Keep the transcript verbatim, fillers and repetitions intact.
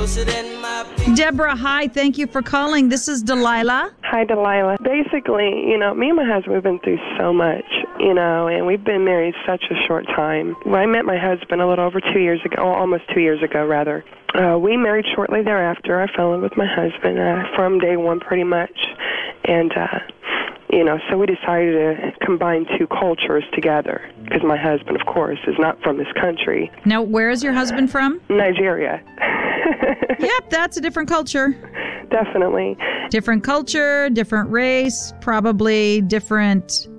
Deborah, hi. Thank you for calling. This is Delilah. Hi, Delilah. Basically, you know, me and my husband, we've been through so much, you know, and we've been married such a short time. When I met my husband a little over two years ago, or almost two years ago, rather, uh, we married shortly thereafter. I fell in love with my husband uh, from day one, pretty much. And, uh, you know, so we decided to combine two cultures together because my husband, of course, is not from this country. Now, where is your husband from? Nigeria. Yep, that's a different culture. Definitely. Different culture, different race, probably different